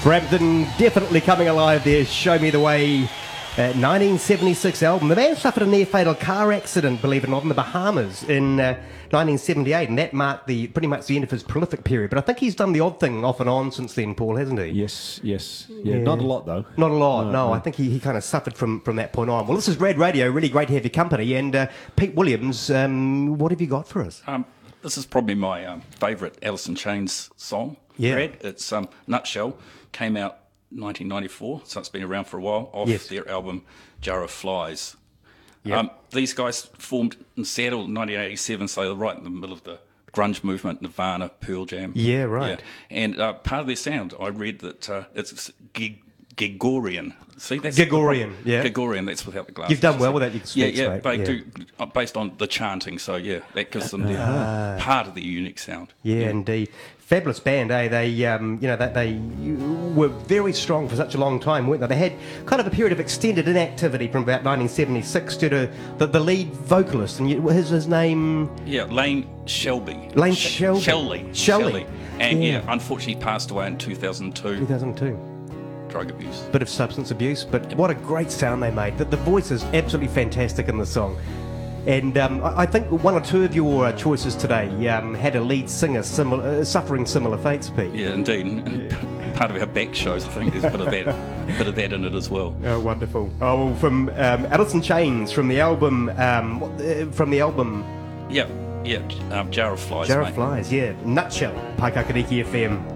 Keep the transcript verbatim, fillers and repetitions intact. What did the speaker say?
Brampton definitely coming alive there. Show Me the Way. Uh, nineteen seventy-six album. The man suffered a near-fatal car accident, believe it or not, in the Bahamas in uh, nineteen seventy-eight, and that marked the pretty much the end of his prolific period. But I think he's done the odd thing off and on since then, Paul, hasn't he? Yes, yes. Yeah, yeah. Not a lot, though. Not a lot, no. no, no. no. I think he, he kind of suffered from, from that point on. Well, this is Rad Radio. Really great to have your company. And uh, Pete Williams, um, what have you got for us? Um, this is probably my um, favourite Alice in Chains song, Yeah. Brad. It's um, Nutshell. Came out nineteen ninety-four, so it's been around for a while, off Yes. their album Jar of Flies. Yep. Um, these guys formed in Seattle in nineteen eighty-seven, so they're right in the middle of the grunge movement, Nirvana, Pearl Jam. Yeah, right. And uh, part of their sound, I read that uh, it's Gig- Gregorian. See, that's Gregorian, yeah. Gregorian, that's without the glasses. You've done well with that. You can Yeah, speak yeah, straight, they yeah. do, uh, based on the chanting, so yeah, that gives them their, Ah. part of the unique sound. Yeah, indeed. Fabulous band, eh? They, um, you know, that they were very strong for such a long time, weren't they? They had kind of a period of extended inactivity from about nineteen seventy-six due to the, the lead vocalist, and you, his, his name... Yeah, Lane Shelby. Lane Sh- Shelby. Shelley. Shelley. And Yeah. yeah. unfortunately passed away in two thousand two. two thousand two. Drug abuse. Bit of substance abuse, but what a great sound they made. The, the voice is absolutely fantastic in the song. And um, I, I think one or two of your uh, choices today um, had a lead singer similar, uh, suffering similar fates, Pete. Yeah, indeed. And part of our back shows, I think there's a bit of that, bit of that in it as well. Oh, wonderful. Oh, well, from um, Alice in Chains, from the album, um, what- uh, from the album Yeah, yeah. Um, Jar of Flies. Jar of mate. Flies, yeah. Nutshell, Paikakariki F M.